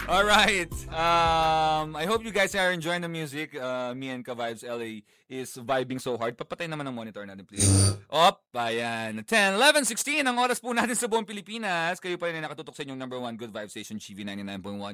Alright. I hope you guys are enjoying the music. Me and Ka-Vibes LA is vibing so hard. Papatay naman ang monitor natin, please. Ayan. 10, 11, 16 ang oras po natin sa buong Pilipinas. Kayo pa rin na nakatutok sa inyong number 1 Good Vibe Station, GV 99.1.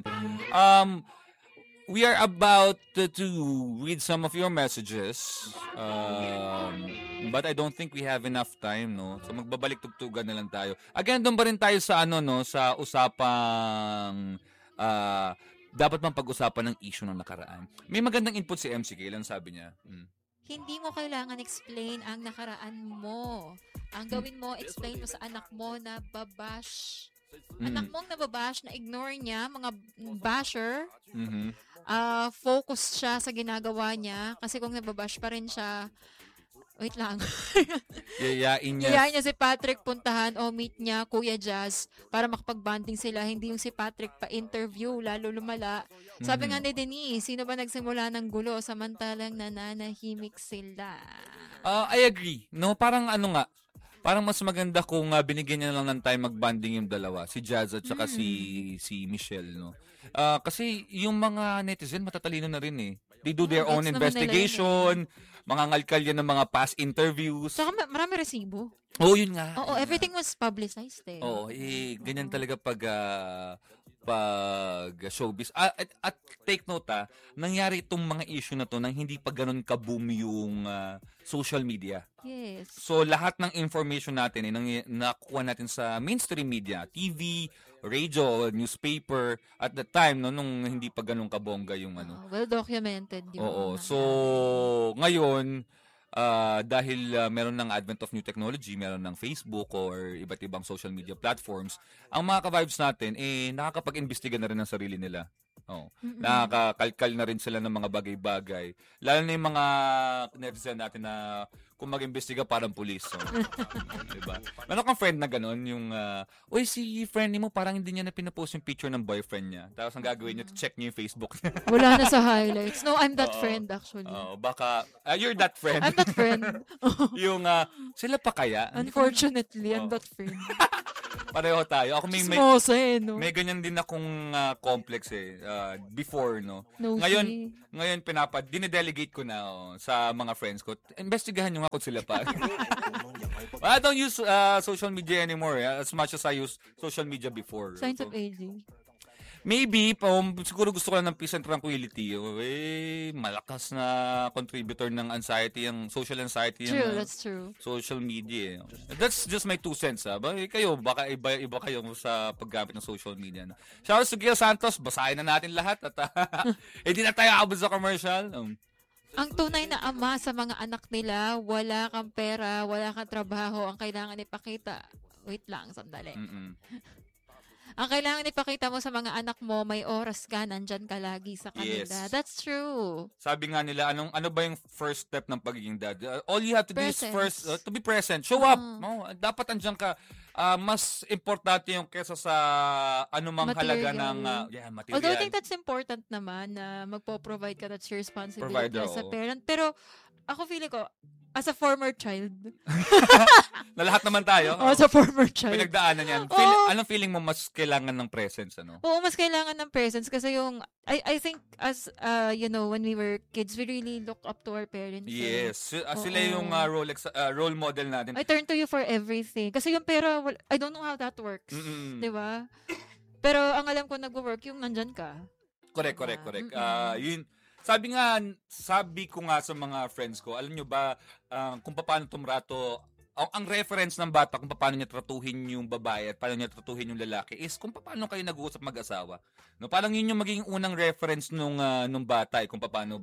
We are about to read some of your messages. But I don't think we have enough time, no? So magbabalik-tugtugan na lang tayo. Again, doon ba rin tayo sa sa usapang dapat mang pag-usapan ng issue ng nakaraan. May magandang input si MC Kailan, sabi niya. Hindi mo kailangan explain ang nakaraan mo. Ang gawin mo, explain mo sa anak mo na babash. Anak mong nababash, na ignore niya, mga basher. Focus siya sa ginagawa niya. Kasi kung nababash pa rin siya, wait lang. Yayain niya si Patrick puntahan o meet niya Kuya Jazz para makapag-bonding sila. Hindi yung si Patrick pa-interview, lalo lumala. Sabi nga ni Denise, sino ba nagsimula ng gulo samantalang nananahimik sila? I agree. No, parang parang mas maganda kung binigyan niya lang ng time mag-bonding yung dalawa, si Jazz at saka si Michelle, no. Kasi yung mga netizen matatalino na rin eh. They do their own investigation. Mga ngalkal yan ng mga past interviews. Saka marami resibo. Oo, yun nga. Oo, everything was publicized eh. Oo, ganyan talaga pag showbiz. At take note nangyari itong mga issue na to nang hindi pa ganun ka-boom yung social media. Yes. So, lahat ng information natin nakuha natin sa mainstream media, TV, radio, newspaper, at the time, nung hindi pa ganun kabongga yung well documented. Oo. So, ngayon, dahil meron ng advent of new technology, meron ng Facebook or iba't ibang social media platforms, ang mga ka-vibes natin, nakakapag-imbestiga na rin ng sarili nila. Nakakalkal na rin sila ng mga bagay-bagay. Lalo na yung mga netizen natin na kung mag-imbestiga parang pulis. So, diba? Meron kang friend na gano'n, yung, si friend mo parang hindi niya na pinapost yung picture ng boyfriend niya. Tapos ang gagawin niya, check niya yung Facebook niya. Wala na sa highlights. No, I'm that friend actually. Baka, you're that friend. I'm that friend. Yung, sila pa kaya? Unfortunately, I'm that friend. Pareho tayo. Ako may ganyan din akong complex before, no. Ngayon dine-delegate ko na sa mga friends ko. Investigahan nyo nga kung sila pa. I don't use social media anymore as much as I use social media before. Signs of aging. Maybe, siguro gusto ko lang ng peace and tranquility. Malakas na contributor ng anxiety, yung social anxiety. True, that's true. Social media. That's just my 2 cents. Kayo, baka iba kayo sa paggamit ng social media. Shoutout to Gil Santos, basahin na natin lahat. At hindi na tayo abot sa commercial. Ang tunay na ama sa mga anak nila, wala kang pera, wala kang trabaho, ang kailangan ipakita. Wait lang, sandali. Ang kailangan ipakita mo sa mga anak mo, may oras ka, nandyan ka lagi sa kanila. Yes. That's true. Sabi nga nila, ano ba yung first step ng pagiging dad? All you have to do is first to be present. Show up. Dapat andyan ka. Mas importante yung kesa sa anumang halaga ng material. Although I think that's important naman na magpo-provide ka, that's your responsibility as a parent. Pero ako feeling ko, as a former child. Na lahat naman tayo. As a former child. Pinagdaanan yan. Anong feeling mo mas kailangan ng presence? Oo, mas kailangan ng presence kasi yung, I think as, when we were kids, we really look up to our parents. Yes. Sila yung role model natin. I turn to you for everything. Kasi yung pera, I don't know how that works. Diba? Pero ang alam ko nag-work yung nandyan ka. Correct. Yun. Sabi ko nga sa mga friends ko, alam nyo ba kung paano tumrato, ang reference ng bata kung paano niya tratuhin yung babae at paano niya tratuhin yung lalaki is kung paano kayo nag-uusap mag-asawa. No, parang yun yung magiging unang reference nung bata kung paano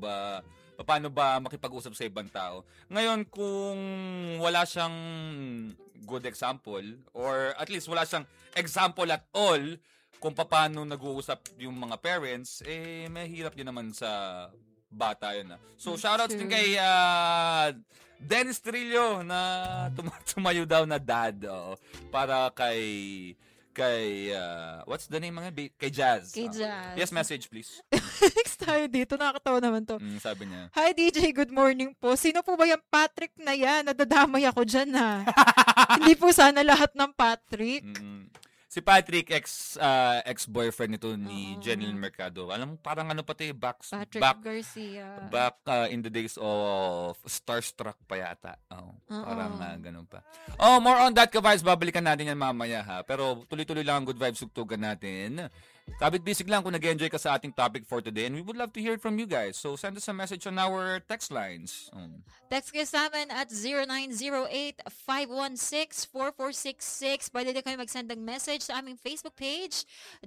ba makipag-usap sa ibang tao. Ngayon kung wala siyang good example or at least wala siyang example at all kung paano nag-uusap yung mga parents, may hirap din naman sa bata yun. So, shoutouts din kay Dennis Trillo na tumayo daw na dad para kay what's the name kay Jazz. Jazz. Yes, message please. Next tayo dito, nakakatawa naman to. Sabi niya. Hi DJ, good morning po. Sino po ba yung Patrick na yan? Nadadamay ako dyan ha. Hindi po sana lahat ng Patrick. Si Patrick, ex-boyfriend nito ni Jeneline Mercado. Alam mo, parang ano pati, Patrick Garcia. Back in the days of Starstruck pa yata. Parang ganun pa. More on that, ka-vibes. Babalikan natin yan mamaya, ha. Pero tuloy-tuloy lang ang good vibes sugtugan natin. Kabit bisig lang kung nag-enjoy ka sa ating topic for today, and we would love to hear it from you guys. So send us a message on our text lines. Text kayo sa amin at 0908-516-4466. Pwede din kayo mag-send ng message sa aming Facebook page,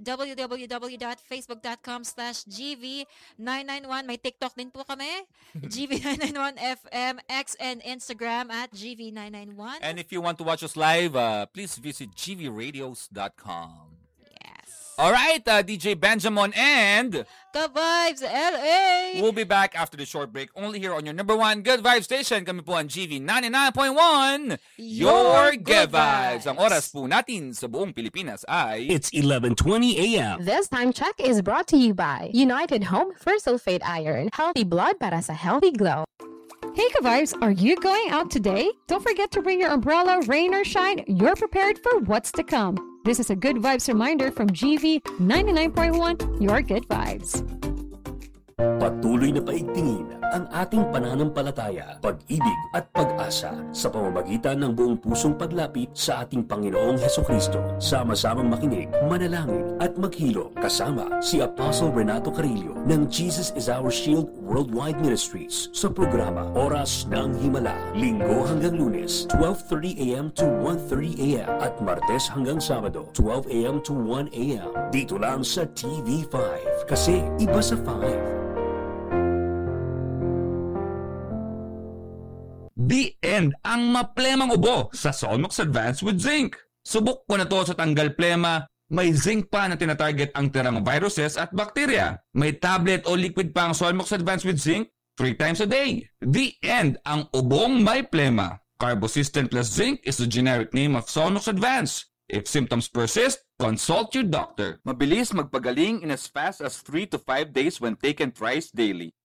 www.facebook.com/GV991. May TikTok din po kami, GV991FM, X and Instagram at GV991. And if you want to watch us live, please visit gvradios.com. Alright, DJ Benjamin and Ka-Vibes LA! We'll be back after the short break only here on your number one Good Vibes station. Kami po ang GV 99.1, your Good Vibes. Ang oras po natin sa buong Pilipinas ay... It's 11:20 a.m. This time check is brought to you by United Home for Sulfate Iron. Healthy blood para sa healthy glow. Hey Ka-Vibes, are you going out today? Don't forget to bring your umbrella, rain or shine. You're prepared for what's to come. This is a Good Vibes reminder from GV 99.1, your Good Vibes. Patuloy na paigtingin ang ating pananampalataya, pag-ibig at pag-asa sa pamamagitan ng buong pusong paglapit sa ating Panginoong Hesukristo. Sama-samang makinig, manalangin at maghilo kasama si Apostle Renato Carillo ng Jesus is Our Shield Worldwide Ministries sa programa Oras ng Himala, Linggo hanggang Lunes, 12:30 a.m. to 1:30 a.m. at Martes hanggang Sabado, 12 a.m. to 1 a.m. Dito lang sa TV5 kasi iba sa 5. The End, ang maplemang ubo sa Solmox Advance with Zinc. Subok ko na to sa tanggal plema. May zinc pa na tinatarget ang tirang viruses at bakterya. May tablet o liquid pa ang Solmox Advance with Zinc 3 times a day. The End, ang ubong may plema. Carbosystem plus Zinc is the generic name of Solmox Advance. If symptoms persist, consult your doctor. Mabilis magpagaling in as fast as 3 to 5 days when taken thrice daily.